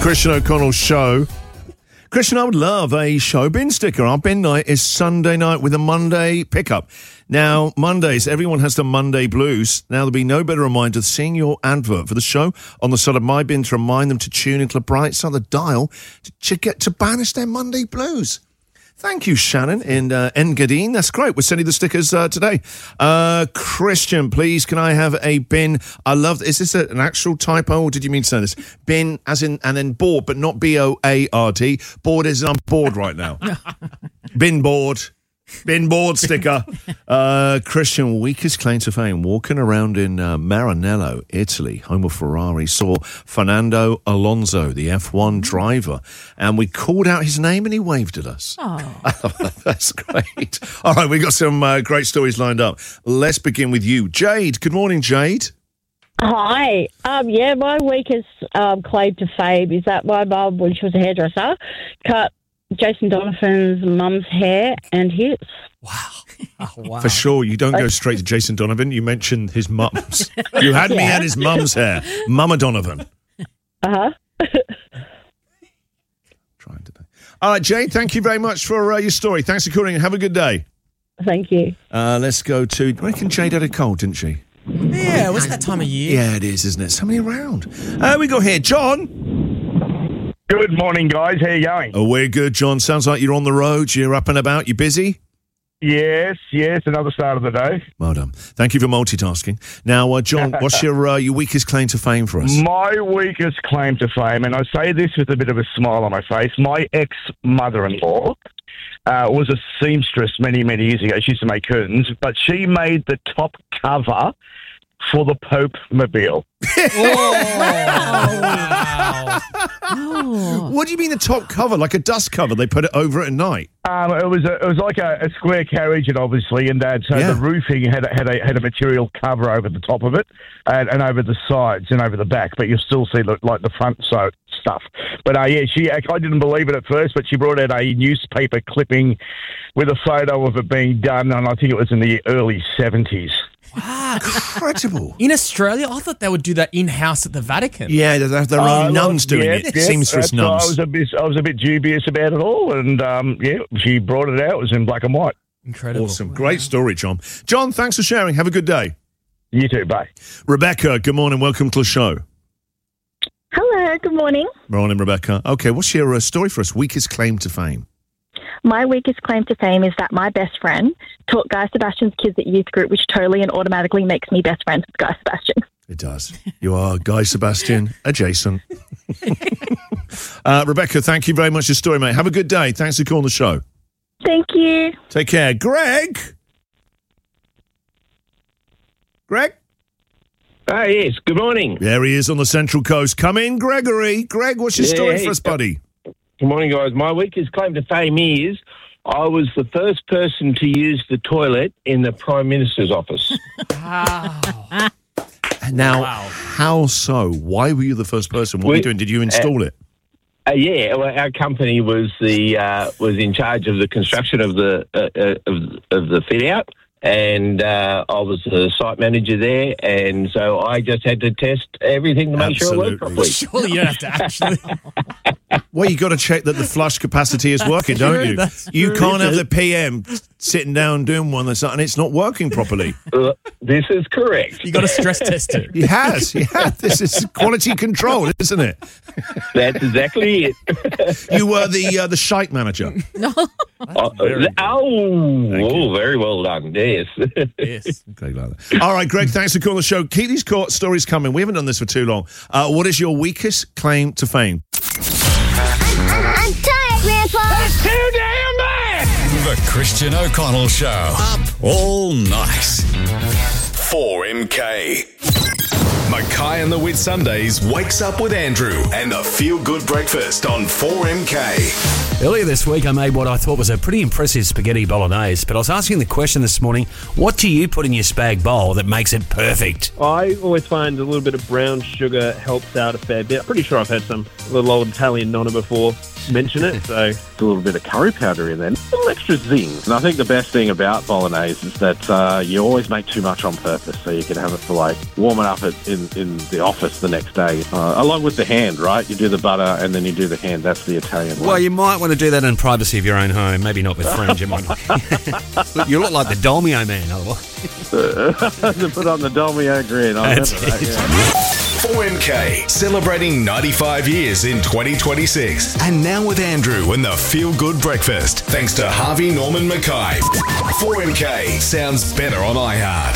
Christian O'Connell Show. Christian, I would love a show bin sticker. Our bin night is Sunday night with a Monday pickup. Now, Mondays, everyone has the Monday blues. Now, there'll be no better reminder than seeing your advert for the show on the side of my bin to remind them to tune into the bright side of the dial to get to banish their Monday blues. Thank you, Shannon in Engadine. That's great. We're sending the stickers today. Christian, please, can I have a bin? I love. Is this an actual typo, or did you mean to say this? Bin, as in, and then board, but not B-O-A-R-D. Board is I'm bored right now. Bin board. Bin board sticker. Christian, weakest claim to fame, walking around in Maranello, Italy, home of Ferrari, saw Fernando Alonso, the F1 driver, and we called out his name and he waved at us. Oh. That's great. All right, we've got some great stories lined up. Let's begin with you. Jade, good morning, Jade. Hi. My weakest claim to fame is that my mum, when she was a hairdresser, cut Jason Donovan's mum's hair and his. Wow. Oh, wow. For sure, you don't go straight to Jason Donovan. You mentioned his mum's. You had me at his mum's hair. Mama Donovan. Uh-huh. Trying today. All right, Jade, thank you very much for your story. Thanks for calling and have a good day. Thank you. Let's go to... I reckon Jade had a cold, didn't she? Yeah, it was that time of year. Yeah, it is, isn't it? Somebody around. We go here. John. Good morning, guys. How you going? Oh, we're good, John. Sounds like you're on the road. You're up and about. You busy? Yes. Another start of the day. Well done. Thank you for multitasking. Now, John, what's your weakest claim to fame for us? My weakest claim to fame, and I say this with a bit of a smile on my face, my ex-mother-in-law was a seamstress many, many years ago. She used to make curtains, but she made the top cover for the Pope Mobile. Wow. What do you mean the top cover? Like a dust cover? They put it over at night? It was like a square carriage, and obviously, and so the roofing had a material cover over the top of it, and over the sides and over the back. But you'll still see like the front stuff. But I didn't believe it at first, but she brought out a newspaper clipping with a photo of it being done, and I think it was in the early 70s. Wow. Incredible. In Australia, I thought they would do that in-house at the Vatican. Yeah, they have their own nuns doing it. Seamstress nuns. I was a bit dubious about it all, and she brought it out. It was in black and white. Incredible. Awesome. Wow. Great story, John. John, thanks for sharing. Have a good day. You too. Bye. Rebecca, good morning. Welcome to the show. Hello, good morning. Morning, Rebecca. Okay, what's your story for us? Weakest claim to fame? My weakest claim to fame is that my best friend taught Guy Sebastian's kids at youth group, which totally and automatically makes me best friends with Guy Sebastian. It does. You are Guy Sebastian adjacent. Rebecca, thank you very much for your story, mate. Have a good day. Thanks for calling the show. Thank you. Take care. Greg? Yes, good morning. There he is on the Central Coast. Come in, Gregory. Greg, what's your story for us, buddy? Good morning, guys. My weakest claim to fame is I was the first person to use the toilet in the Prime Minister's office. Wow. Now, how so? Why were you the first person? What were you doing? Did you install it? Our company was in charge of the construction of the fit out, and I was the site manager there, and so I just had to test everything to make sure it worked properly. Surely you don't have to actually. Well, you got to check that the flush capacity is working, don't you? You can't have the PM sitting down doing one and it's not working properly. This is correct. You got to stress test it. He has. Yeah, this is quality control, isn't it? That's exactly it. You were the shite manager. No. Very well done. Yes. Yes. Okay, like that. All right, Greg, thanks for calling the show. Keep these stories coming. We haven't done this for too long. What is your weakest claim to fame? I'm tired, Grandpa. That's too damn bad. The Christian O'Connell Show. Up all night. 4MK. Mackay and the Whitsundays wakes up with Andrew and the Feel Good Breakfast on 4MK. Earlier this week, I made what I thought was a pretty impressive spaghetti bolognese, but I was asking the question this morning, what do you put in your spag bowl that makes it perfect? I always find a little bit of brown sugar helps out a fair bit. I'm pretty sure I've had some little old Italian nonna before mention it. So a little bit of curry powder in there, a little extra zing. And I think the best thing about bolognese is that you always make too much on purpose, so you can have it for like warm it up in the office the next day, along with the hand. Right, you do the butter and then you do the hand. That's the Italian way. Well, you might want to do that in privacy of your own home. Maybe not with friends. You might. You look like the Dolmio man. Otherwise, to put on the Dolmio grin. I remember that. Yeah. 4MK, celebrating 95 years in 2026. And now with Andrew and the Feel Good Breakfast. Thanks to Harvey Norman Mackay. 4MK sounds better on iHeart.